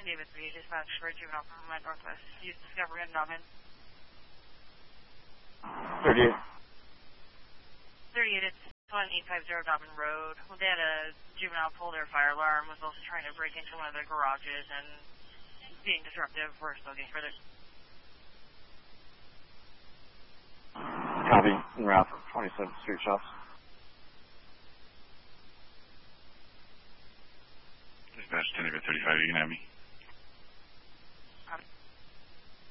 David 3, dispatch for juvenile from my northwest. Use Discovery and Dobbin. 38. 38, it's 1850 Dobbin Road. Well, they had a juvenile pull their fire alarm, was also trying to break into one of their garages and being disruptive. We're still getting further. Copy. En route from 27th Street Shops. Dispatch 10 35, you can have me.